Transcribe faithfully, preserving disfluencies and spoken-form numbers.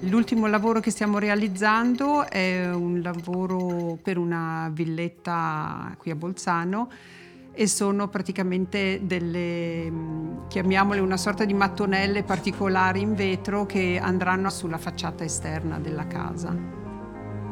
L'ultimo lavoro che stiamo realizzando è un lavoro per una villetta qui a Bolzano e sono praticamente delle, mh, chiamiamole una sorta di mattonelle particolari in vetro che andranno sulla facciata esterna della casa.